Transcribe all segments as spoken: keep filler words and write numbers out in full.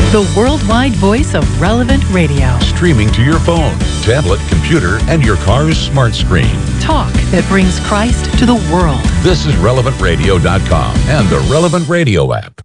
The worldwide voice of Relevant Radio. Streaming to your phone, tablet, computer, and your car's smart screen. Talk that brings Christ to the world. This is relevant radio dot com and the Relevant Radio app.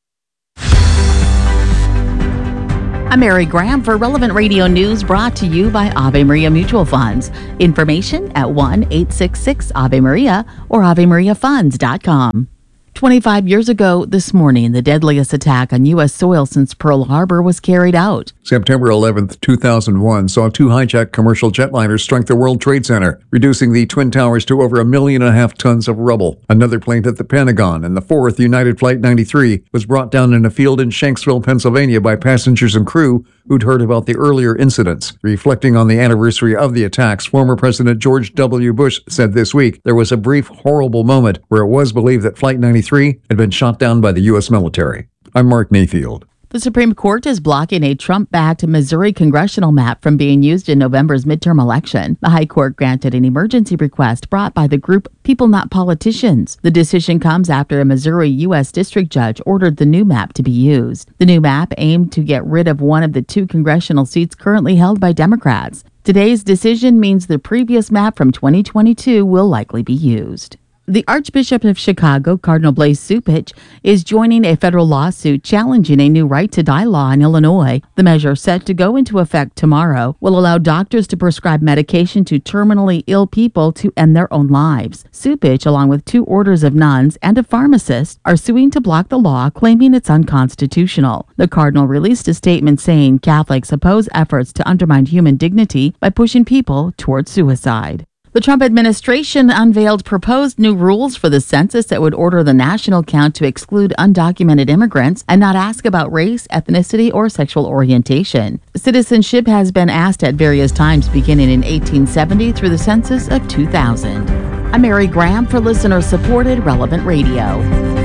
I'm Mary Graham for Relevant Radio News, brought to you by Ave Maria Mutual Funds. Information at one eight six six Ave Maria or ave maria funds dot com. twenty-five years ago this morning, the deadliest attack on U S soil since Pearl Harbor was carried out. September eleventh, two thousand one saw two hijacked commercial jetliners strike the World Trade Center, reducing the Twin Towers to over a million and a half tons of rubble. Another plane hit the Pentagon, and the fourth, United Flight ninety-three, was brought down in a field in Shanksville, Pennsylvania by passengers and crew who'd heard about the earlier incidents. Reflecting on the anniversary of the attacks, former President George W. Bush said this week there was a brief, horrible moment where it was believed that Flight ninety-three had been shot down by the U S military. I'm Mark Mayfield. The Supreme Court is blocking a Trump-backed Missouri congressional map from being used in November's midterm election. The High Court granted an emergency request brought by the group People Not Politicians. The decision comes after a Missouri U S district judge ordered the new map to be used. The new map aimed to get rid of one of the two congressional seats currently held by Democrats. Today's decision means the previous map from twenty twenty-two will likely be used. The Archbishop of Chicago, Cardinal Blaise Cupich, is joining a federal lawsuit challenging a new right-to-die law in Illinois. The measure, set to go into effect tomorrow, will allow doctors to prescribe medication to terminally ill people to end their own lives. Cupich, along with two orders of nuns and a pharmacist, are suing to block the law, claiming it's unconstitutional. The cardinal released a statement saying Catholics oppose efforts to undermine human dignity by pushing people toward suicide. The Trump administration unveiled proposed new rules for the census that would order the national count to exclude undocumented immigrants and not ask about race, ethnicity, or sexual orientation. Citizenship has been asked at various times beginning in eighteen seventy through the census of two thousand. I'm Mary Graham for listener-supported Relevant Radio.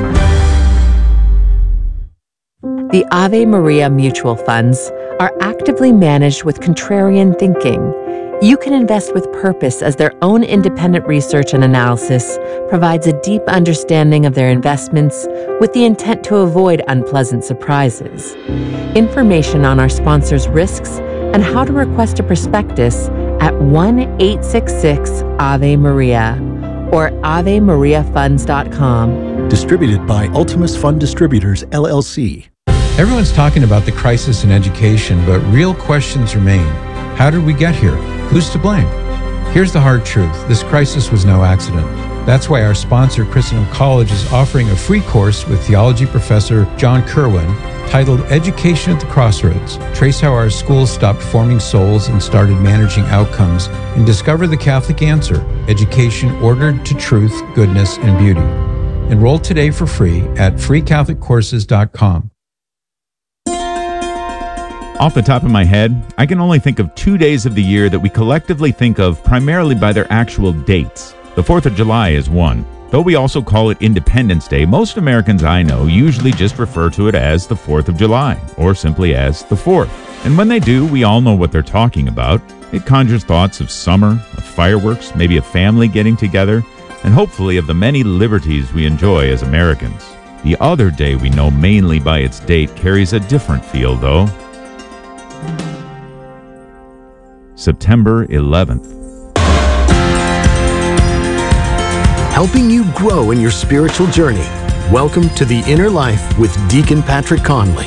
The Ave Maria Mutual Funds are actively managed with contrarian thinking. You can invest with purpose, as their own independent research and analysis provides a deep understanding of their investments with the intent to avoid unpleasant surprises. Information on our sponsors' risks and how to request a prospectus at one eight six six Ave Maria or ave maria funds dot com. Distributed by Ultimus Fund Distributors, L L C. Everyone's talking about the crisis in education, but real questions remain. How did we get here? Who's to blame? Here's the hard truth. This crisis was no accident. That's why our sponsor, Christendom College, is offering a free course with theology professor John Kerwin titled Education at the Crossroads. Trace how our schools stopped forming souls and started managing outcomes, and discover the Catholic answer: education ordered to truth, goodness, and beauty. Enroll today for free at free catholic courses dot com. Off the top of my head, I can only think of two days of the year that we collectively think of primarily by their actual dates. The fourth of July is one. Though we also call it Independence Day, most Americans I know usually just refer to it as the fourth of July, or simply as the fourth. And when they do, we all know what they're talking about. It conjures thoughts of summer, of fireworks, maybe a family getting together, and hopefully of the many liberties we enjoy as Americans. The other day we know mainly by its date carries a different feel, though. September eleventh. Helping you grow in your spiritual journey. Welcome to The Inner Life with Deacon Patrick Conley.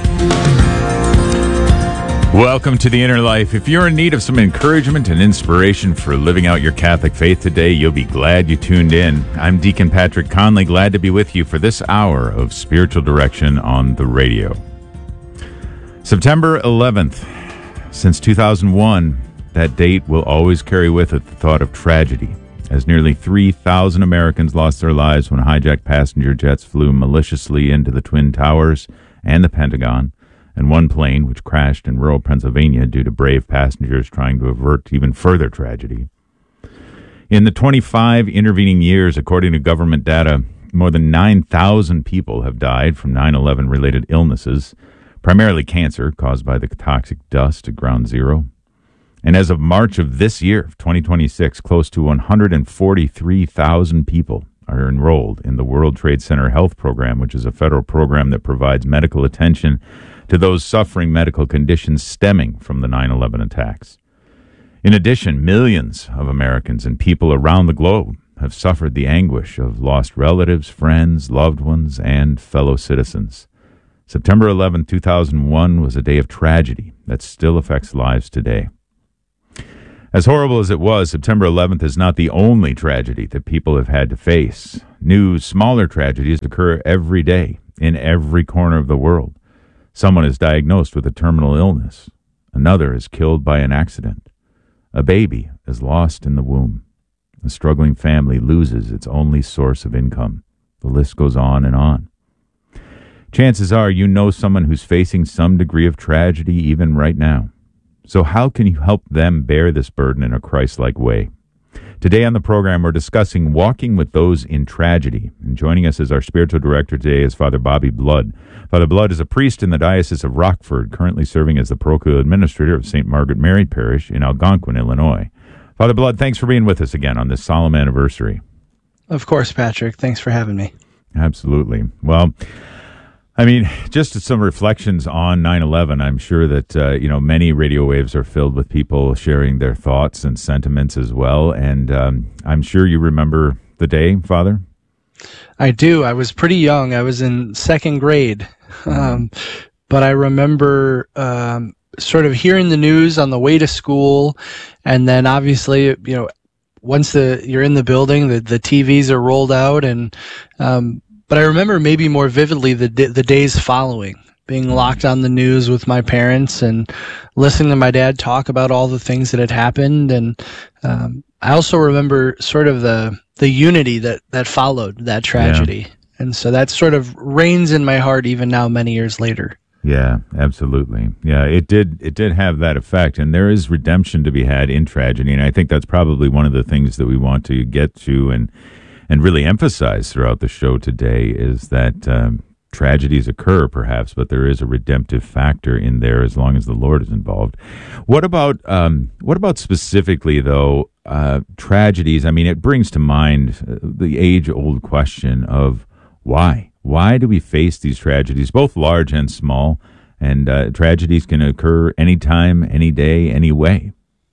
Welcome to The Inner Life. If you're in need of some encouragement and inspiration for living out your Catholic faith today, you'll be glad you tuned in. I'm Deacon Patrick Conley, glad to be with you for this hour of spiritual direction on the radio. September eleventh. Since two thousand one, that date will always carry with it the thought of tragedy, as nearly three thousand Americans lost their lives when hijacked passenger jets flew maliciously into the Twin Towers and the Pentagon, and one plane which crashed in rural Pennsylvania due to brave passengers trying to avert even further tragedy. In the twenty-five intervening years, according to government data, more than nine thousand people have died from nine eleven related illnesses, primarily cancer caused by the toxic dust at Ground Zero. And as of March of this year, twenty twenty-six, close to one hundred forty-three thousand people are enrolled in the World Trade Center Health Program, which is a federal program that provides medical attention to those suffering medical conditions stemming from the nine eleven attacks. In addition, millions of Americans and people around the globe have suffered the anguish of lost relatives, friends, loved ones, and fellow citizens. September eleventh, two thousand one was a day of tragedy that still affects lives today. As horrible as it was, September eleventh is not the only tragedy that people have had to face. New, smaller tragedies occur every day in every corner of the world. Someone is diagnosed with a terminal illness. Another is killed by an accident. A baby is lost in the womb. A struggling family loses its only source of income. The list goes on and on. Chances are you know someone who's facing some degree of tragedy even right now. So how can you help them bear this burden in a Christ-like way? Today on the program, we're discussing walking with those in tragedy. And joining us as our spiritual director today is Father Bobby Blood. Father Blood is a priest in the Diocese of Rockford, currently serving as the parochial administrator of Saint Margaret Mary Parish in Algonquin, Illinois. Father Blood, thanks for being with us again on this solemn anniversary. Of course, Patrick. Thanks for having me. Absolutely. Well, I mean, just some reflections on nine eleven. I'm sure that, uh, you know, many radio waves are filled with people sharing their thoughts and sentiments as well. And um, I'm sure you remember the day, Father? I do. I was pretty young. I was in second grade. Um, but I remember um, sort of hearing the news on the way to school. And then obviously, you know, once the you're in the building, the, the T Vs are rolled out. And um But I remember maybe more vividly the the days following, being locked on the news with my parents and listening to my dad talk about all the things that had happened. And um, I also remember sort of the the unity that, that followed that tragedy. Yeah. And so that sort of reigns in my heart even now, many years later. Yeah, absolutely. Yeah, it did it did have that effect, and there is redemption to be had in tragedy, and I think that's probably one of the things that we want to get to and and really emphasize throughout the show today is that um, tragedies occur, perhaps, but there is a redemptive factor in there as long as the Lord is involved. What about um, what about specifically, though, uh, tragedies? I mean, it brings to mind the age-old question of why? Why do we face these tragedies, both large and small? And uh, tragedies can occur anytime, any day, any way.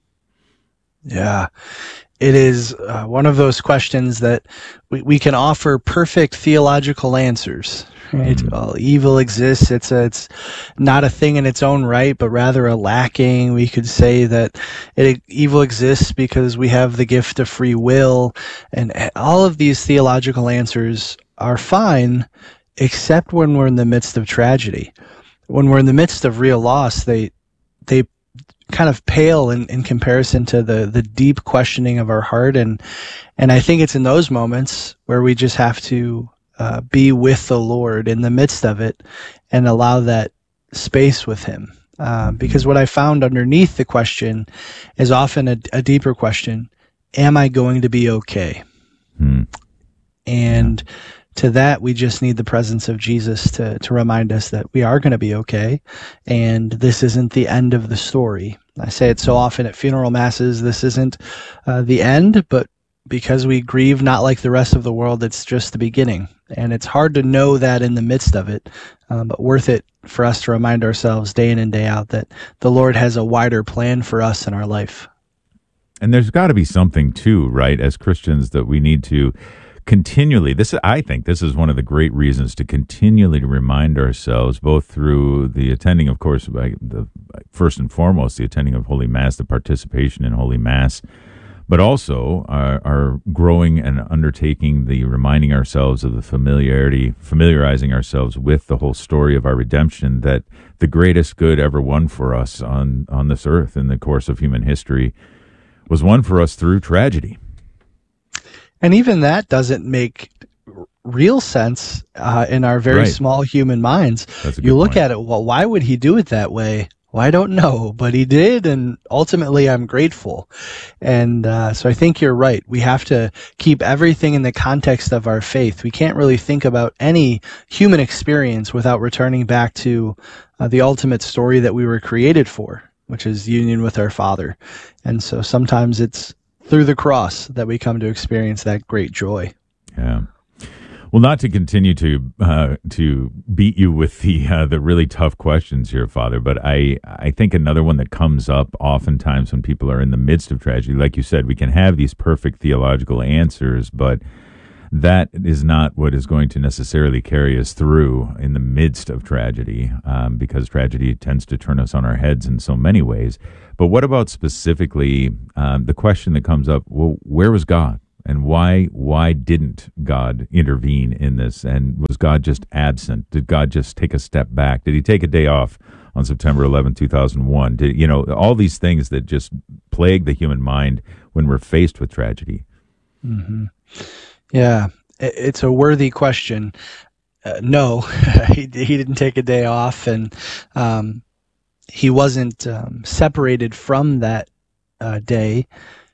Yeah. It is uh, one of those questions that we, we can offer perfect theological answers, right? Mm-hmm. Well, evil exists. It's a, it's not a thing in its own right, but rather a lacking. We could say that it, evil exists because we have the gift of free will. And all of these theological answers are fine, except when we're in the midst of tragedy. When we're in the midst of real loss, they they kind of pale in, in comparison to the the deep questioning of our heart, and and I think it's in those moments where we just have to uh, be with the Lord in the midst of it and allow that space with Him. Uh, because what I found underneath the question is often a, a deeper question: am I going to be okay? Hmm. And yeah. To that, we just need the presence of Jesus to to remind us that we are going to be okay, and this isn't the end of the story. I say it so often at funeral masses, this isn't uh, the end, but because we grieve not like the rest of the world, it's just the beginning. And it's hard to know that in the midst of it, um, but worth it for us to remind ourselves day in and day out that the Lord has a wider plan for us in our life. And there's got to be something too, right, as Christians, that we need to continually, this I think this is one of the great reasons to continually remind ourselves, both through the attending, of course, by the first and foremost, the attending of Holy Mass, the participation in Holy Mass, but also our, our growing and undertaking the reminding ourselves of the familiarity, familiarizing ourselves with the whole story of our redemption, that the greatest good ever won for us on, on this earth in the course of human history was won for us through tragedy. And even that doesn't make real sense uh, in our very right. small human minds. You look point. at it, well, why would he do it that way? Well, I don't know, but he did, and ultimately I'm grateful. And uh, so I think you're right. We have to keep everything in the context of our faith. We can't really think about any human experience without returning back to uh, the ultimate story that we were created for, which is union with our Father. And so sometimes it's through the cross that we come to experience that great joy. Yeah. Well, not to continue to uh, to beat you with the uh, the really tough questions here, Father, but I, I think another one that comes up oftentimes when people are in the midst of tragedy, like you said, we can have these perfect theological answers, but that is not what is going to necessarily carry us through in the midst of tragedy, um, because tragedy tends to turn us on our heads in so many ways. But what about specifically um, the question that comes up, well, where was God? And why why didn't God intervene in this? And was God just absent? Did God just take a step back? Did he take a day off on September eleventh, two thousand one? Did, you know, all these things that just plague the human mind when we're faced with tragedy. Mm-hmm. Yeah, it's a worthy question. Uh, no, he, he didn't take a day off, and um, he wasn't um, separated from that uh, day.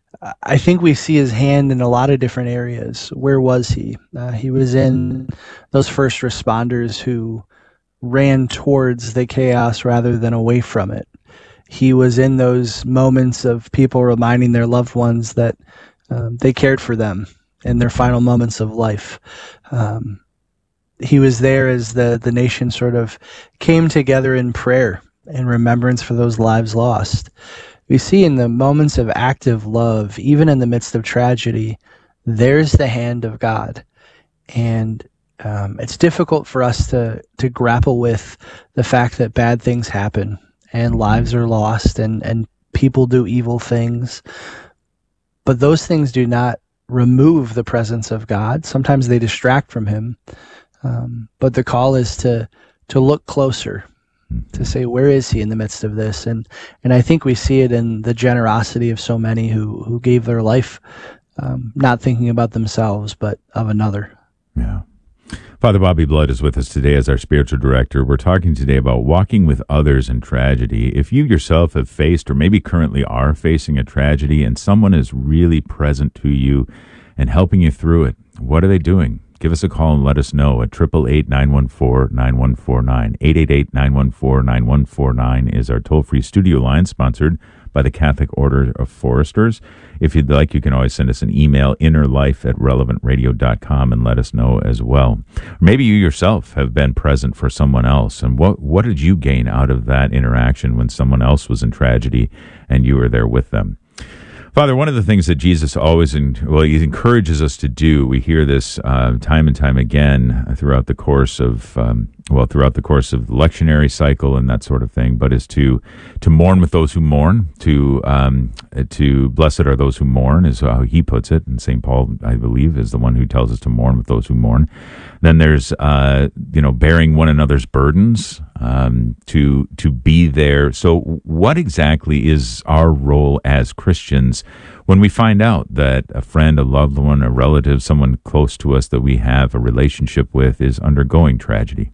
I think we see his hand in a lot of different areas. Where was he? Uh, he was in those first responders who ran towards the chaos rather than away from it. He was in those moments of people reminding their loved ones that um, they cared for them in their final moments of life. Um, he was there as the, the nation sort of came together in prayer in remembrance for those lives lost. We see in the moments of active love, even in the midst of tragedy, there's the hand of God. And um, it's difficult for us to, to grapple with the fact that bad things happen and lives are lost and, and people do evil things. But those things do not remove the presence of God. Sometimes they distract from him. Um, but the call is to to look closer, to say, where is he in the midst of this? And and I think we see it in the generosity of so many who, who gave their life, um, not thinking about themselves, but of another. Yeah. Father Bobby Blood is with us today as our spiritual director. We're talking today about walking with others in tragedy. If you yourself have faced or maybe currently are facing a tragedy and someone is really present to you and helping you through it, what are they doing? Give us a call and let us know at eight eight eight, nine one four, nine one four nine. eight eight eight, nine one four, nine one four nine is our toll-free studio line, sponsored by the Catholic Order of Foresters. If you'd like, you can always send us an email, innerlife at relevant radio dot com, and let us know as well. Or maybe you yourself have been present for someone else, and what, what did you gain out of that interaction when someone else was in tragedy and you were there with them? Father, one of the things that Jesus always, in, well, he encourages us to do, we hear this uh, time and time again throughout the course of, um, well, throughout the course of the lectionary cycle and that sort of thing, but is to to mourn with those who mourn, to um, to blessed are those who mourn, is how he puts it. And Saint Paul, I believe, is the one who tells us to mourn with those who mourn. Then there's, uh, you know, bearing one another's burdens, um, to to be there. So what exactly is our role as Christians when we find out that a friend, a loved one, a relative, someone close to us that we have a relationship with is undergoing tragedy?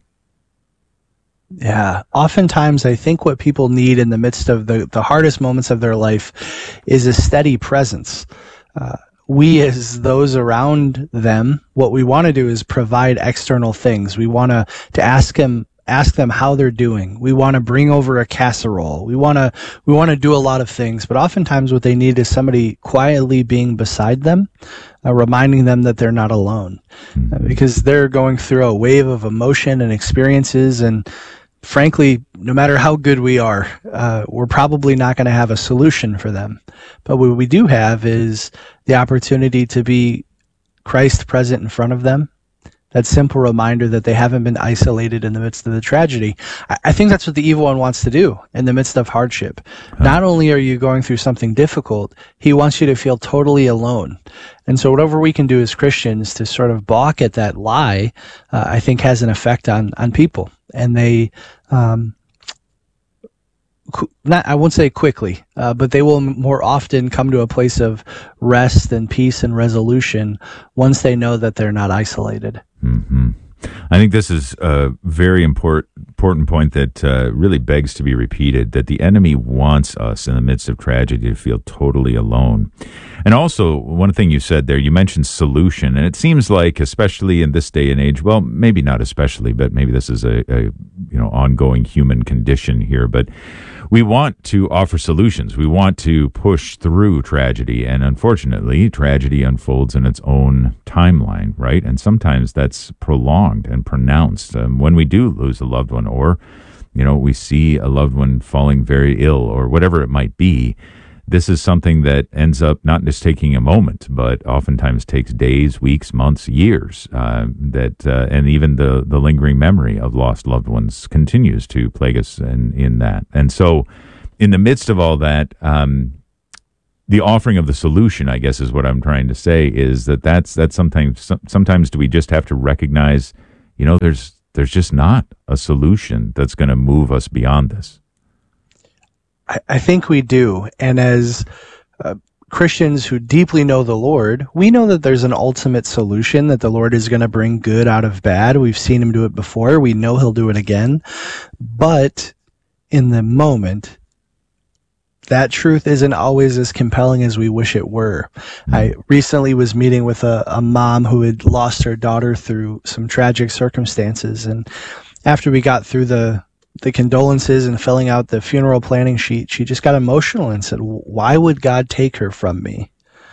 Yeah, oftentimes I think what people need in the midst of the, the hardest moments of their life is a steady presence. Uh, we as those around them, what we want to do is provide external things. We want to to ask them ask them how they're doing. We want to bring over a casserole. We want to we want to do a lot of things, but oftentimes what they need is somebody quietly being beside them, uh, reminding them that they're not alone, uh, because they're going through a wave of emotion and experiences, and frankly, no matter how good we are, uh, we're probably not going to have a solution for them. But what we do have is the opportunity to be Christ present in front of them. That simple reminder that they haven't been isolated in the midst of the tragedy. I, I think that's what the evil one wants to do in the midst of hardship. Huh. Not only are you going through something difficult, he wants you to feel totally alone. And so whatever we can do as Christians to sort of balk at that lie, uh, I think has an effect on, on people. And they, um, not, I won't say quickly, uh, but they will more often come to a place of rest and peace and resolution once they know that they're not isolated. Mm-hmm. I think this is a very important important point that uh, really begs to be repeated, that the enemy wants us in the midst of tragedy to feel totally alone. And also, one thing you said there, you mentioned solution, and it seems like, especially in this day and age, well, maybe not especially, but maybe this is a, a you know ongoing human condition here, but we want to offer solutions. We want to push through tragedy, and unfortunately, tragedy unfolds in its own timeline, right? And sometimes that's prolonged and pronounced. Um, when we do lose a loved one, or, you know, we see a loved one falling very ill, or whatever it might be, this is something that ends up not just taking a moment, but oftentimes takes days, weeks, months, years. Uh, that uh, and even the the lingering memory of lost loved ones continues to plague us in, in that. And so, in the midst of all that, um, the offering of the solution, I guess, is what I'm trying to say, is that that's that's sometimes sometimes do we just have to recognize, you know, there's there's just not a solution that's going to move us beyond this. I think we do. And as uh, Christians who deeply know the Lord, we know that there's an ultimate solution, that the Lord is going to bring good out of bad. We've seen him do it before. We know he'll do it again. But in the moment, that truth isn't always as compelling as we wish it were. I recently was meeting with a, a mom who had lost her daughter through some tragic circumstances. And after we got through the the condolences and filling out the funeral planning sheet, she just got emotional and said, why would God take her from me?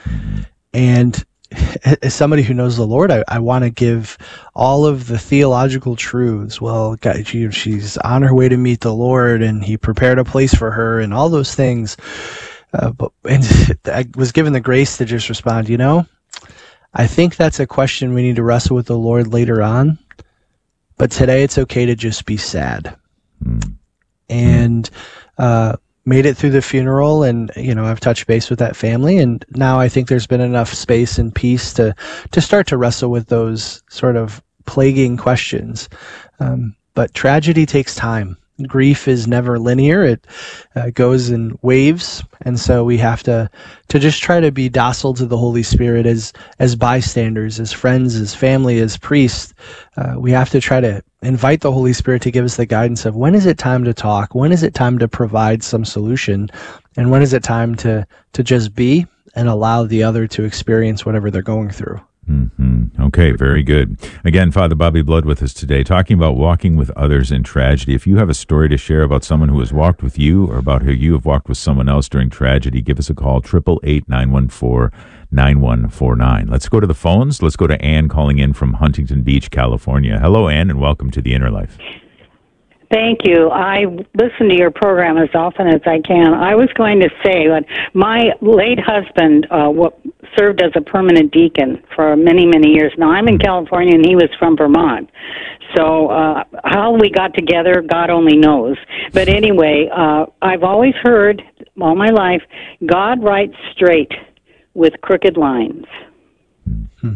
And as somebody who knows the Lord, I, I want to give all of the theological truths. Well, God, she, she's on her way to meet the Lord, and he prepared a place for her, and all those things. Uh, but and I was given the grace to just respond, you know, I think that's a question we need to wrestle with the Lord later on. But today it's okay to just be sad. And uh, made it through the funeral, and you know, I've touched base with that family, and now I think there's been enough space and peace to to start to wrestle with those sort of plaguing questions. Um, but tragedy takes time. Grief is never linear. It uh, goes in waves, and so we have to to just try to be docile to the Holy Spirit as as bystanders, as friends, as family, as priests. Uh, we have to try to invite the Holy Spirit to give us the guidance of when is it time to talk, when is it time to provide some solution, and when is it time to to just be and allow the other to experience whatever they're going through. Mm-hmm. Okay, very good. Again, Father Bobby Blood with us today, talking about walking with others in tragedy. If you have a story to share about someone who has walked with you, or about how you have walked with someone else during tragedy, give us a call, eight eight eight, nine one four, nine one four nine. Let's go to the phones. Let's go to Ann calling in from Huntington Beach, California. Hello, Ann, and welcome to The Inner Life. Thank you. I listen to your program as often as I can. I was going to say that my late husband uh, what served as a permanent deacon for many, many years. Now, I'm in California, and he was from Vermont. So uh, how we got together, God only knows. But anyway, uh, I've always heard all my life, God writes straight with crooked lines. Hmm.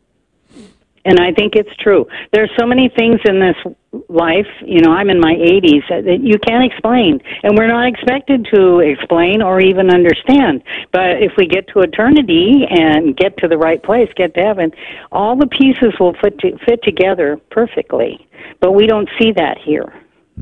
And I think it's true. There's so many things in this life, you know, I'm in my eighties, that you can't explain. And we're not expected to explain or even understand. But if we get to eternity and get to the right place, get to heaven, all the pieces will fit, to, fit together perfectly. But we don't see that here.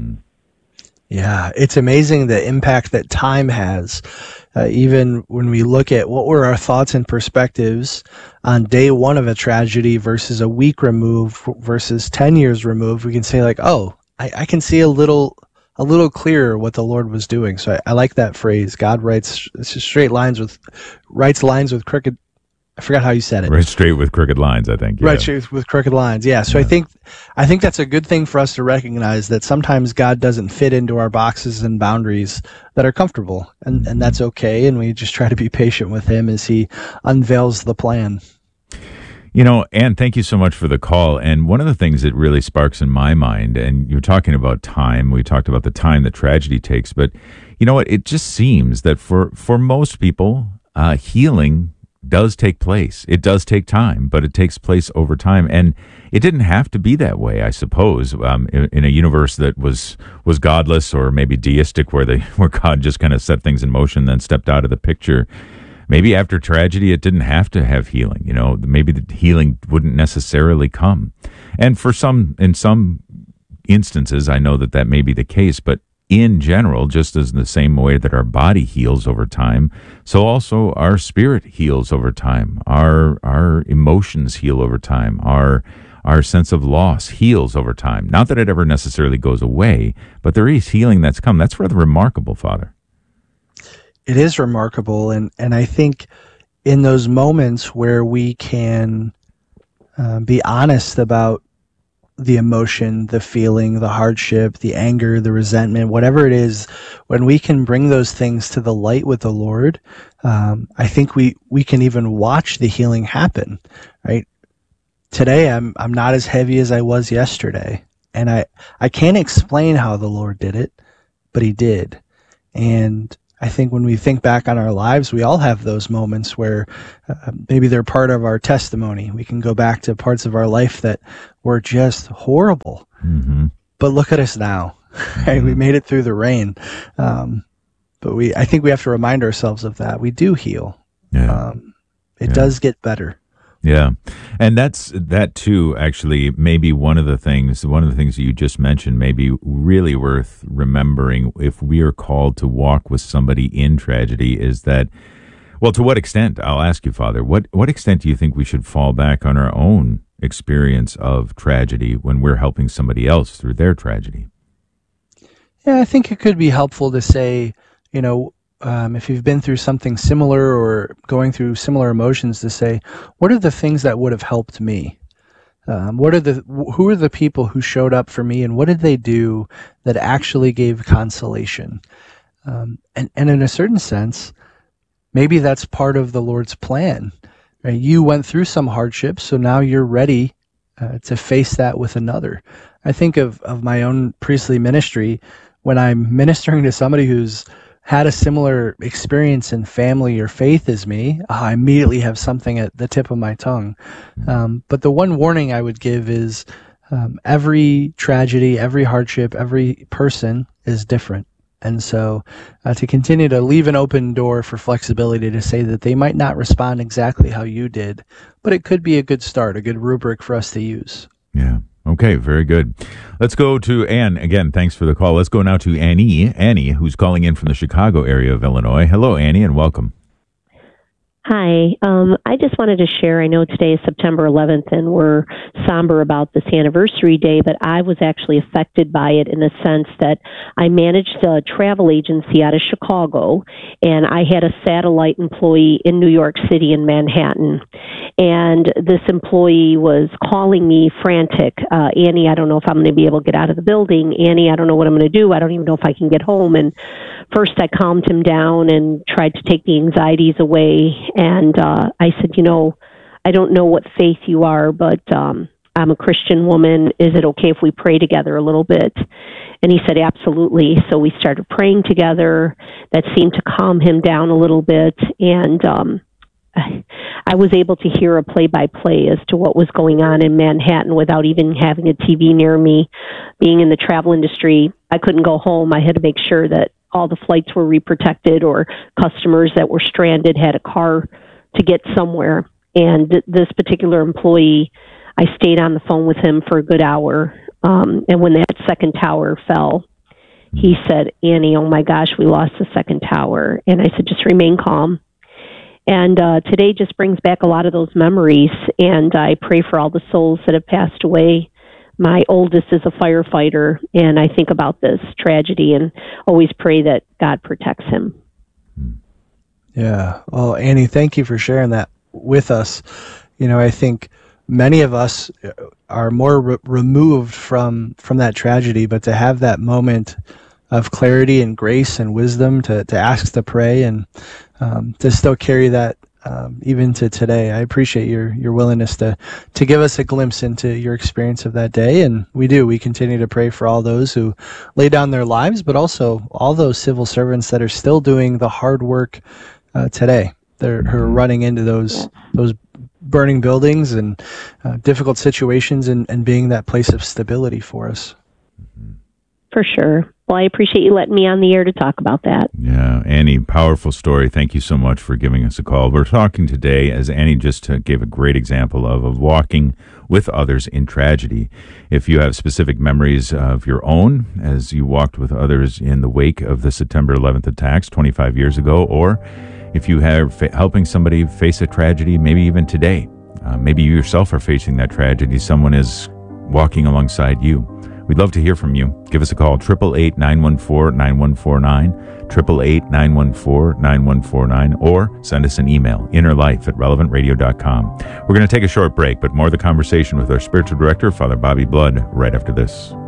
Yeah, it's amazing the impact that time has. Uh, even when we look at what were our thoughts and perspectives on day one of a tragedy versus a week removed versus ten years removed, we can say like, oh, I, I can see a little a little clearer what the Lord was doing. So I, I like that phrase. God writes it's just straight lines with writes lines with crooked. I forgot how you said it. Right straight with crooked lines, I think. Yeah. Right straight with crooked lines. Yeah. So yeah. I think I think that's a good thing for us to recognize, that sometimes God doesn't fit into our boxes and boundaries that are comfortable, and, and that's okay. And we just try to be patient with him as he unveils the plan. You know, Ann, thank you so much for the call. And one of the things that really sparks in my mind, and you're talking about time, we talked about the time that tragedy takes, but you know what? It just seems that for, for most people, uh, healing does take place. It does take time, but it takes place over time. And it didn't have to be that way, I suppose, um, in, in a universe that was was godless or maybe deistic, where they where God just kind of set things in motion, then stepped out of the picture. maybe after tragedy, it didn't have to have healing. You know, maybe the healing wouldn't necessarily come. And for some, in some instances, I know that that may be the case, but in general, just as in the same way that our body heals over time, so also our spirit heals over time. Our our emotions heal over time. Our our sense of loss heals over time. Not that it ever necessarily goes away, but there is healing that's come. That's rather remarkable, Father. It is remarkable, and and I think in those moments where we can uh, be honest about the emotion, the feeling, the hardship, the anger, the resentment, whatever it is, when we can bring those things to the light with the Lord, um, I think we, we can even watch the healing happen, right? Today, I'm I'm not as heavy as I was yesterday, and I, I can't explain how the Lord did it, but He did. And I think when we think back on our lives, we all have those moments where uh, maybe they're part of our testimony. We can go back to parts of our life that were just horrible. Mm-hmm. But look at us now. Right? We made it through the rain. Um, but we, I think we have to remind ourselves of that. We do heal. Yeah. Um, it Yeah. does get better. Yeah. And that's, that too, actually, maybe one of the things, one of the things that you just mentioned may be really worth remembering if we are called to walk with somebody in tragedy is that, well, to what extent, I'll ask you, Father, what, what extent do you think we should fall back on our own experience of tragedy when we're helping somebody else through their tragedy? Yeah, I think it could be helpful to say, you know, Um, if you've been through something similar or going through similar emotions, to say, what are the things that would have helped me? Um, what are the who are the people who showed up for me, and what did they do that actually gave consolation? Um, and and in a certain sense, maybe that's part of the Lord's plan. Right? You went through some hardships, so now you're ready uh, to face that with another. I think of of my own priestly ministry when I'm ministering to somebody who's had a similar experience in family or faith as me, I immediately have something at the tip of my tongue. Um, but the one warning I would give is um, every tragedy, every hardship, every person is different. And so uh, to continue to leave an open door for flexibility to say that they might not respond exactly how you did, but it could be a good start, a good rubric for us to use. Yeah. Okay, very good. Let's go to Anne. Again, thanks for the call. Let's go now to Annie, Annie, who's calling in from the Chicago area of Illinois. Hello, Annie, and welcome. Hi. Um, I just wanted to share, I know today is September eleventh, and we're somber about this anniversary day, but I was actually affected by it in the sense that I managed a travel agency out of Chicago, and I had a satellite employee in New York City in Manhattan. And this employee was calling me frantic. Uh, Annie, I don't know if I'm going to be able to get out of the building. Annie, I don't know what I'm going to do. I don't even know if I can get home. And first I calmed him down and tried to take the anxieties away. And uh, I said, you know, I don't know what faith you are, but um, I'm a Christian woman. Is it okay if we pray together a little bit? And he said, absolutely. So we started praying together. That seemed to calm him down a little bit. And um, I was able to hear a play-by-play as to what was going on in Manhattan without even having a T V near me. Being in the travel industry, I couldn't go home. I had to make sure that all the flights were reprotected, or customers that were stranded had a car to get somewhere. And th- this particular employee, I stayed on the phone with him for a good hour. Um, and when that second tower fell, he said, Annie, oh my gosh, we lost the second tower. And I said, just remain calm. And uh, today just brings back a lot of those memories, and I pray for all the souls that have passed away. My oldest is a firefighter, and I think about this tragedy and always pray that God protects him. Yeah. Well, Annie, thank you for sharing that with us. You know, I think many of us are more re- removed from from that tragedy, but to have that moment of clarity and grace and wisdom to, to ask to pray and um, to still carry that um, even to today. I appreciate your your willingness to to give us a glimpse into your experience of that day. And we do. We continue to pray for all those who lay down their lives, but also all those civil servants that are still doing the hard work uh, today. They're who are running into those those burning buildings and uh, difficult situations and, and being that place of stability for us. For sure. Well, I appreciate you letting me on the air to talk about that. Yeah, Annie, powerful story. Thank you so much for giving us a call. We're talking today, as Annie just uh, gave a great example of, of walking with others in tragedy. If you have specific memories of your own as you walked with others in the wake of the September eleventh attacks twenty-five years ago, or if you have fa- helping somebody face a tragedy, maybe even today, uh, maybe you yourself are facing that tragedy, someone is walking alongside you. We'd love to hear from you. Give us a call, eight eight eight, nine one four, nine one four nine, eight eight eight, nine one four, nine one four nine, or send us an email, innerlife at relevant radio dot com. We're going to take a short break, but more of the conversation with our spiritual director, Father Bobby Blood, right after this.